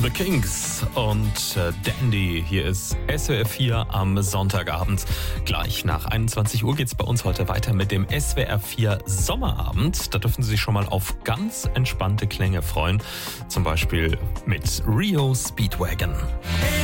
The Kings und Dandy. Hier ist SWR 4 am Sonntagabend. Gleich nach 21 Uhr geht's bei uns heute weiter mit dem SWR 4 Sommerabend. Da dürfen Sie sich schon mal auf ganz entspannte Klänge freuen. Zum Beispiel mit Rio Speedwagon.